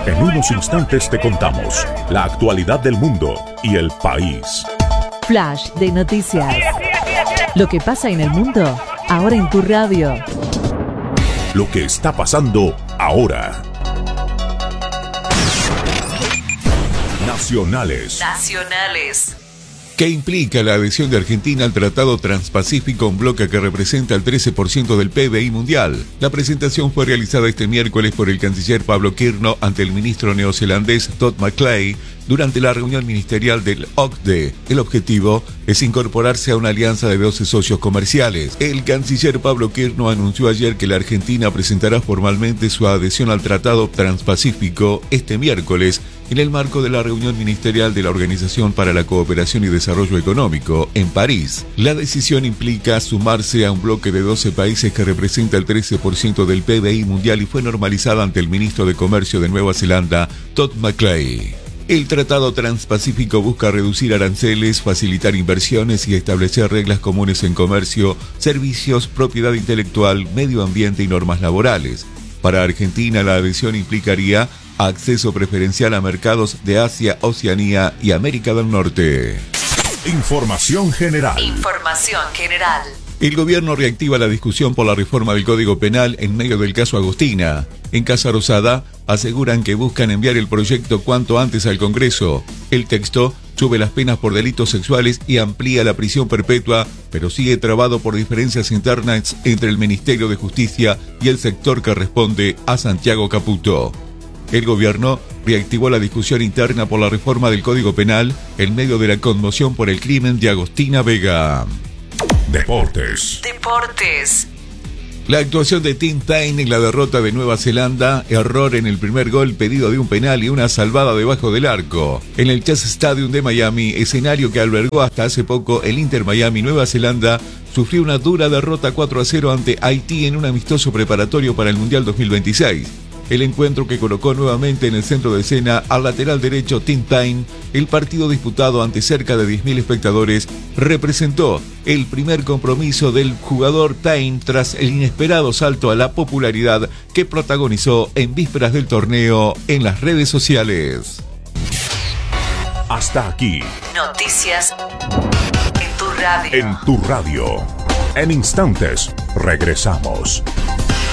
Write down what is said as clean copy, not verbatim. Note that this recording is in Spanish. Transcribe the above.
En unos instantes te contamos la actualidad del mundo y el país. Flash de noticias. Lo que pasa en el mundo, ahora en tu radio. Lo que está pasando ahora. Nacionales. ¿Qué implica la adhesión de Argentina al Tratado Transpacífico, un bloque que representa el 13% del PBI mundial? La presentación fue realizada este miércoles por el canciller Pablo Kirno ante el ministro neozelandés Todd McClay durante la reunión ministerial del OCDE. El objetivo es incorporarse a una alianza de 12 socios comerciales. El canciller Pablo Kirno anunció ayer que la Argentina presentará formalmente su adhesión al Tratado Transpacífico este miércoles en el marco de la reunión ministerial de la Organización para la Cooperación y Desarrollo Económico en París. La decisión implica sumarse a un bloque de 12 países que representa el 13% del PBI mundial y fue normalizada ante el ministro de Comercio de Nueva Zelanda, Todd McClay. El Tratado Transpacífico busca reducir aranceles, facilitar inversiones y establecer reglas comunes en comercio, servicios, propiedad intelectual, medio ambiente y normas laborales. Para Argentina, la adhesión implicaría acceso preferencial a mercados de Asia, Oceanía y América del Norte. Información general. El gobierno reactiva la discusión por la reforma del Código Penal en medio del caso Agostina. En Casa Rosada aseguran que buscan enviar el proyecto cuanto antes al Congreso. El texto sube las penas por delitos sexuales y amplía la prisión perpetua, pero sigue trabado por diferencias internas entre el Ministerio de Justicia y el sector que responde a Santiago Caputo. El gobierno reactivó la discusión interna por la reforma del Código Penal en medio de la conmoción por el crimen de Agostina Vega. Deportes. La actuación de Tim Paine en la derrota de Nueva Zelanda, error en el primer gol, pedido de un penal y una salvada debajo del arco. En el Chase Stadium de Miami, escenario que albergó hasta hace poco el Inter Miami, Nueva Zelanda sufrió una dura derrota 4-0 ante Haití en un amistoso preparatorio para el Mundial 2026. El encuentro que colocó nuevamente en el centro de escena al lateral derecho Tim Paine, el partido disputado ante cerca de 10.000 espectadores, representó el primer compromiso del jugador Paine tras el inesperado salto a la popularidad que protagonizó en vísperas del torneo en las redes sociales. Hasta aquí. Noticias en tu radio. En tu radio. En instantes, regresamos.